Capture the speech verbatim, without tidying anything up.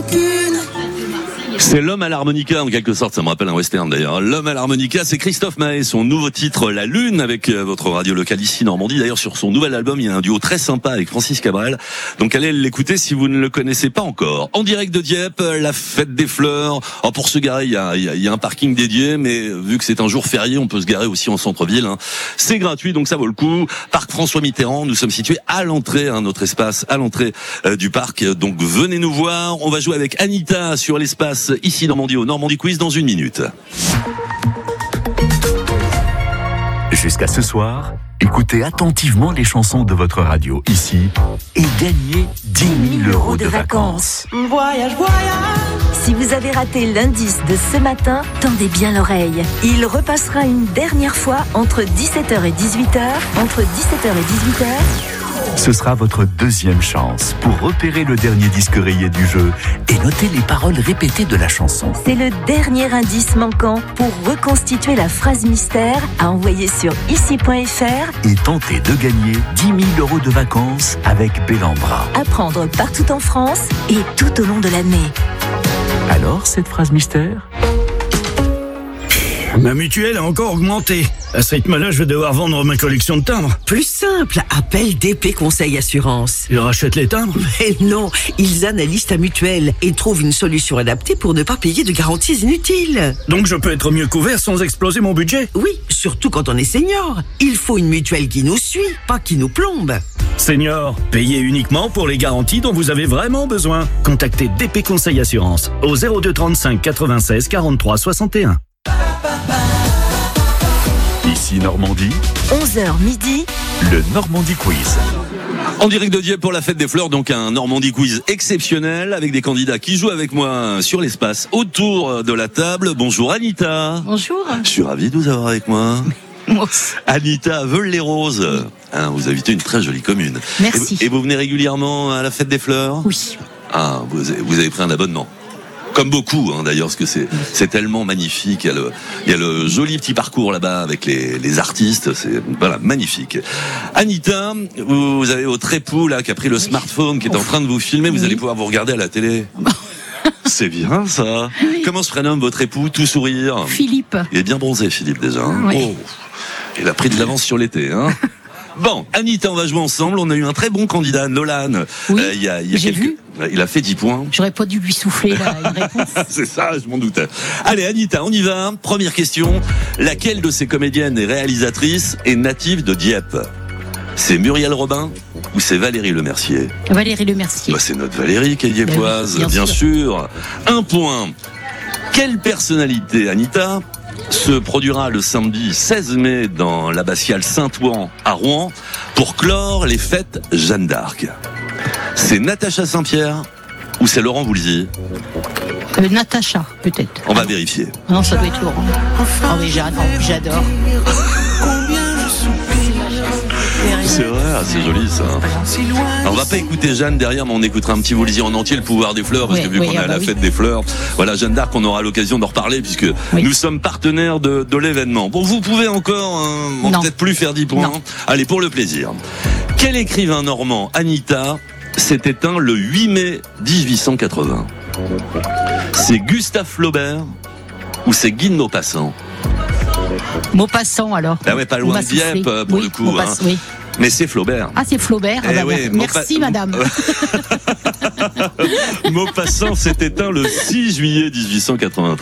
rancune. C'est l'homme à l'harmonica, en quelque sorte, ça me rappelle un western d'ailleurs. L'homme à l'harmonica, c'est Christophe Maé, son nouveau titre La Lune, avec votre radio locale ici Normandie. D'ailleurs, sur son nouvel album, il y a un duo très sympa avec Francis Cabrel. Donc allez l'écouter si vous ne le connaissez pas encore. En direct de Dieppe, la fête des fleurs. Alors, pour se garer, il y a, il y a, il y a un parking dédié, mais vu que c'est un jour férié, on peut se garer aussi en centre-ville. Hein. C'est gratuit, donc ça vaut le coup. Parc François Mitterrand, nous sommes situés à l'entrée, hein, notre espace, à l'entrée euh, du parc. Donc venez nous voir. On va jouer avec Anita sur l'espace ici Normandie au Normandie Quiz dans une minute. Jusqu'à ce soir, écoutez attentivement les chansons de votre radio ici et gagnez dix mille euros de vacances. Voyage, voyage. Si vous avez raté l'indice de ce matin, tendez bien l'oreille. Il repassera une dernière fois entre dix-sept heures et dix-huit heures. Entre dix-sept heures et dix-huit heures. Ce sera votre deuxième chance pour repérer le dernier disque rayé du jeu et noter les paroles répétées de la chanson. C'est le dernier indice manquant pour reconstituer la phrase mystère à envoyer sur ici point f r et tenter de gagner dix mille euros de vacances avec Bellambra. À prendre partout en France et tout au long de l'année. Alors, cette phrase mystère ? Ma mutuelle a encore augmenté. À ce rythme-là, je vais devoir vendre ma collection de timbres. Plus simple, appelle D P Conseil Assurance. Ils rachètent les timbres ? Mais non, ils analysent ta mutuelle et trouvent une solution adaptée pour ne pas payer de garanties inutiles. Donc je peux être mieux couvert sans exploser mon budget ? Oui, surtout quand on est senior. Il faut une mutuelle qui nous suit, pas qui nous plombe. Senior, payez uniquement pour les garanties dont vous avez vraiment besoin. Contactez D P Conseil Assurance au zéro deux trente-cinq quatre-vingt-seize quarante-trois soixante et un. Ici Normandie, onze heures midi, le Normandie Quiz. En direct de Dieppe pour la fête des fleurs, donc un Normandie Quiz exceptionnel avec des candidats qui jouent avec moi sur l'espace autour de la table. Bonjour Anita. Bonjour. Je suis ravi de vous avoir avec moi. Anita Veules-les-Roses. Hein, vous habitez une très jolie commune. Merci. Et, et vous venez régulièrement à la fête des fleurs ? Oui. Ah, vous avez, vous avez pris un abonnement. Comme beaucoup, hein, d'ailleurs, parce que c'est, c'est tellement magnifique. Il y a le, il y a le joli petit parcours là-bas avec les, les artistes. C'est, voilà, magnifique. Anita, vous, vous avez votre époux, là, qui a pris le smartphone, qui est en train de vous filmer. Vous oui. allez pouvoir vous regarder à la télé. C'est bien, ça. Oui. Comment se prénomme votre époux, tout sourire ? Philippe. Il est bien bronzé, Philippe, déjà. Hein. Oui. Oh. Il a pris de l'avance sur l'été, hein. Bon, Anita, on va jouer ensemble. On a eu un très bon candidat, Nolan. Oui, euh, il y a, il y a j'ai quelques... vu. Il a fait dix points. J'aurais pas dû lui souffler là, une réponse. C'est ça, je m'en doutais. Allez, Anita, on y va. Première question. Laquelle de ces comédiennes et réalisatrices est native de Dieppe ? C'est Muriel Robin ou c'est Valérie Lemercier ? Valérie Lemercier. Bah, c'est notre Valérie qui est diepoise, bien, bien sûr. sûr. Un point. Quelle personnalité, Anita, se produira le samedi seize mai dans l'abbatiale Saint-Ouen à Rouen pour clore les fêtes Jeanne d'Arc ? C'est Natacha Saint-Pierre ou c'est Laurent Voulzy ? euh, Natacha, peut-être. On va vérifier. Non, ça doit être Laurent. Oh mais Jeanne, j'adore. C'est vrai, c'est joli ça. Alors, on va pas écouter Jeanne derrière, mais on écoutera un petit Voulzy en entier, le pouvoir des fleurs, parce oui, que vu oui, qu'on est ah à bah la oui. fête des fleurs, voilà, Jeanne d'Arc, on aura l'occasion d'en reparler, puisque oui. nous sommes partenaires de, de l'événement. Bon, vous pouvez encore, hein, bon, peut-être plus faire dix points. Non. Allez, pour le plaisir. Quel écrivain normand, Anita, s'est éteint le huit mai dix-huit cent quatre-vingts ? C'est Gustave Flaubert ou c'est Guy de Maupassant ? Maupassant alors. Ah ouais, pas loin de Dieppe, pour oui, le coup. Maupass, Hein. Oui. Mais c'est Flaubert. Ah, c'est Flaubert. Ah eh bah, oui, merci, Maupa... madame. Maupassant s'est éteint le six juillet dix-huit cent quatre-vingt-treize.